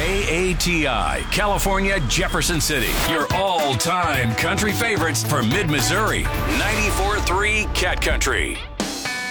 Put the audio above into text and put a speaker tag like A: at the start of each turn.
A: KATI, California, Jefferson City. Your all-time country favorites for Mid-Missouri. 94.3 Cat Country.